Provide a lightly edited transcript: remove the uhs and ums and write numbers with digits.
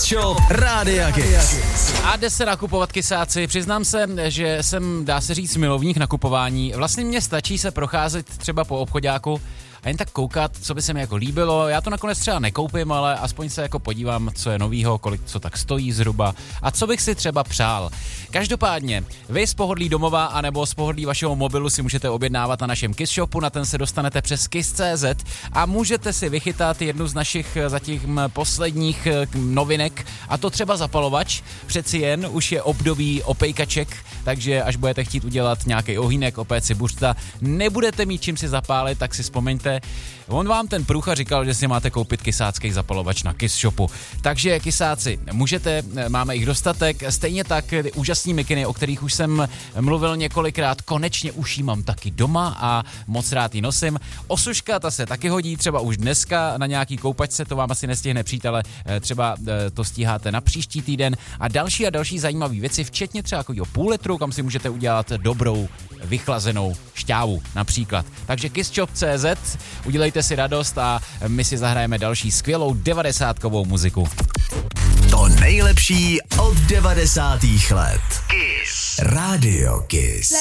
Shop Rádia Kiss. A jde se nakupovat, kysáci. Přiznám se, že jsem, dá se říct, milovník nakupování. Vlastně mně stačí se procházet třeba po obchoďáku a jen tak koukat, co by se mi jako líbilo. Já to nakonec třeba nekoupím, ale aspoň se jako podívám, co je novýho, kolik co tak stojí zhruba a co bych si třeba přál. Každopádně, vy z pohodlí domova anebo z pohodlí vašeho mobilu si můžete objednávat na našem Kiss Shopu, na ten se dostanete přes kiss.cz a můžete si vychytat jednu z našich zatím posledních novinek, a to třeba zapalovač. Přeci jen už je období opejkaček, takže až budete chtít udělat nějaký ohýnek, opéct si buřta, nebudete mít čím si zapálit, tak si vzpomeňte, on vám ten průcha říkal, že si máte koupit kysácký zapalovač na Kiss Shopu. Takže kysáci, můžete, máme jich dostatek, stejně tak úžasný mikiny, o kterých už jsem mluvil několikrát, konečně už jí mám taky doma a moc rád ji nosím. Osuška, ta se taky hodí, třeba už dneska na nějaký koupačce, to vám asi nestihne přijít, ale třeba to stíháte na příští týden a další zajímavé věci, včetně třeba jako půl litru, kam si můžete udělat dobrou vychlazenou šťávu například. Takže kisshop.cz, udělejte si radost a my si zahrajeme další skvělou 90kovou muziku. To nejlepší od 90. let. Kiss. Rádio Kiss.